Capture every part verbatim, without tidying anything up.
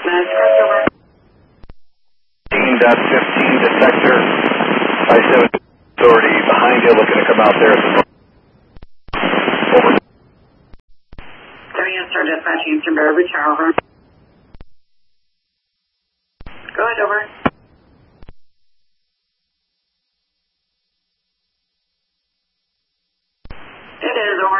Mass crossover. fifteen detector, I seven authority behind you, looking to come out there. Over. Sorry, yes, sir, dispatching to Barry Tower, over. Go ahead, over. It is, over.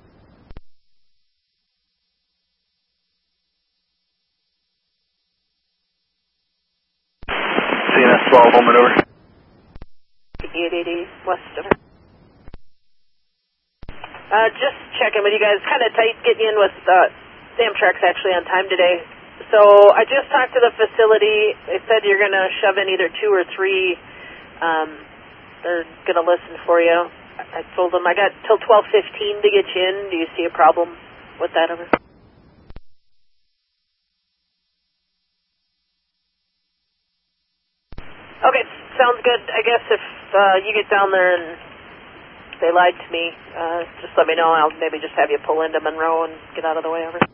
C N S twelve, moment over. eight eighty west of her. Uh, just checking with you guys. Kind of tight getting in with uh, Amtrak's actually on time today. So I just talked to the facility. They said you're going to shove in either two or three. Um, they're going to listen for you. I, I told them I got till twelve fifteen to get you in. Do you see a problem with that? Over. Okay, sounds good. I guess if uh, you get down there and they lied to me, uh, just let me know. I'll maybe just have you pull into Monroe and get out of the way. Over.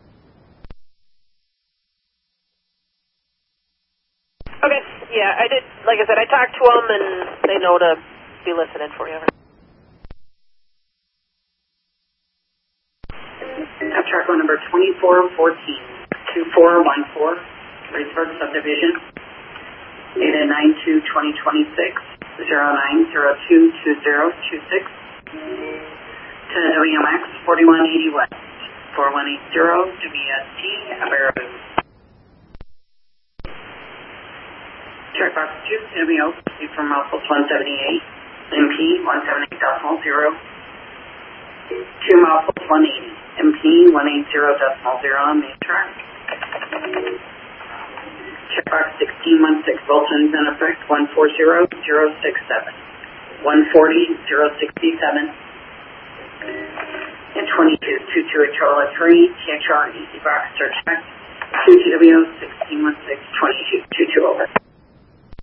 Okay, yeah, I did. Like I said, I talked to them and they know to be listening for you. Over. Amtrak number twenty-four fourteen, two four one four, Reedsburg Subdivision. Data nine two twenty twenty-six, zero nine zero two two zero two six. To W M X forty-one eighty West, four one eight zero W S T, Averro. Checkbox two, W O, from Mouthfuls one seventy-eight, M P one seventy-eight decimal zero. Two Mouthfuls one eighty, M P one eighty decimal zero on main track. Checkbox sixteen one six, Volton's in effect, one four zero zero six seven, one forty zero sixty-seven, and twenty-two two two eight Charlotte three, T H R Easy Box search check, two T W sixteen one six twenty-two two two over.